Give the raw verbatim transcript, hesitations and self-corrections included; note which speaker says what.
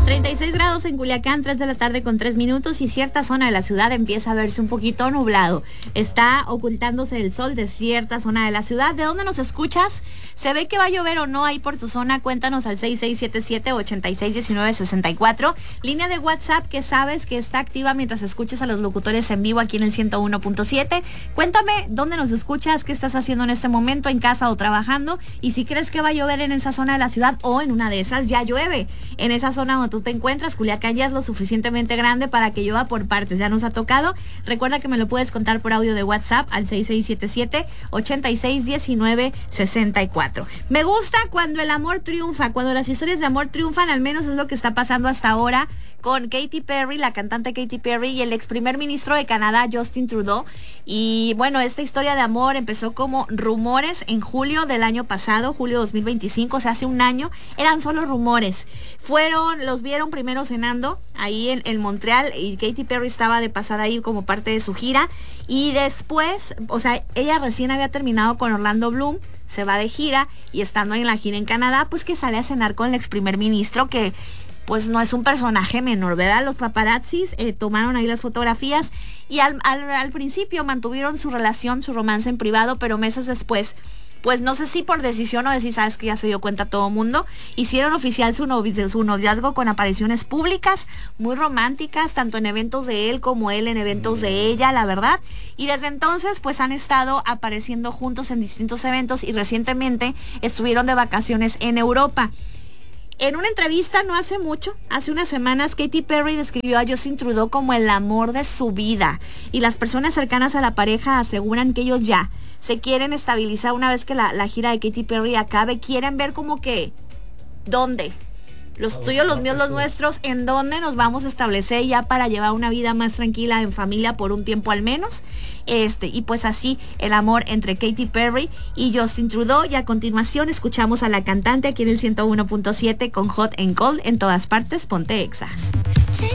Speaker 1: treinta y seis grados en Culiacán, tres de la tarde con tres minutos y cierta zona de la ciudad empieza a verse un poquito nublado. Está ocultándose el sol de cierta zona de la ciudad. ¿De dónde nos escuchas? ¿Se ve que va a llover o no ahí por tu zona? Cuéntanos al seis seis siete siete, ocho seis uno nueve, seis cuatro. Línea de WhatsApp que sabes que está activa mientras escuchas a los locutores en vivo aquí en el ciento uno punto siete. Cuéntame dónde nos escuchas, qué estás haciendo en este momento, en casa o trabajando, y si crees que va a llover en esa zona de la ciudad o en una de esas ya llueve. En esa zona donde tú te encuentras, Culiacán ya es lo suficientemente grande para que llueva por partes, ya nos ha tocado. Recuerda que me lo puedes contar por audio de WhatsApp al seis seis siete siete, ocho seis uno nueve, seis cuatro. Me gusta cuando el amor triunfa, cuando las historias de amor triunfan, al menos es lo que está pasando hasta ahora con Katy Perry, la cantante Katy Perry, y el ex primer ministro de Canadá, Justin Trudeau. Y bueno, esta historia de amor empezó como rumores en julio del año pasado, julio dos mil veinticinco, o sea, hace un año, eran solo rumores. Fueron, los vieron primero cenando ahí en, en Montreal, y Katy Perry estaba de pasada ahí como parte de su gira, y después, o sea, ella recién había terminado con Orlando Bloom, se va de gira, y estando en la gira en Canadá, pues que sale a cenar con el ex primer ministro, que pues no es un personaje menor, ¿verdad? Los paparazzis eh, tomaron ahí las fotografías y al, al, al principio mantuvieron su relación, su romance en privado, pero meses después, pues no sé si por decisión o de si sabes que ya se dio cuenta todo el mundo, hicieron oficial su, novi su noviazgo con apariciones públicas, muy románticas, tanto en eventos de él como él en eventos de ella, la verdad. Y desde entonces, pues han estado apareciendo juntos en distintos eventos y recientemente estuvieron de vacaciones en Europa. En una entrevista no hace mucho, hace unas semanas, Katy Perry describió a Justin Trudeau como el amor de su vida. Y las personas cercanas a la pareja aseguran que ellos ya se quieren estabilizar una vez que la, la gira de Katy Perry acabe. Quieren ver como que, ¿dónde? Los tuyos, los míos, los nuestros, ¿en dónde nos vamos a establecer ya para llevar una vida más tranquila en familia por un tiempo al menos? Este, y pues así el amor entre Katy Perry y Justin Trudeau. Y a continuación escuchamos a la cantante aquí en el ciento uno punto siete con Hot and Cold en todas partes. Ponte Exa.